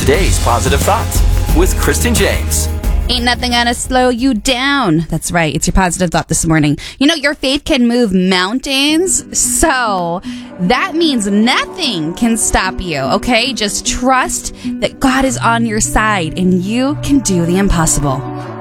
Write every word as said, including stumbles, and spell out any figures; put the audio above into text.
Today's Positive Thoughts with Kristen James. Ain't nothing gonna slow you down. That's right. It's your positive thought this morning. You know, your faith can move mountains. So that means nothing can stop you, okay? Just trust that God is on your side and you can do the impossible.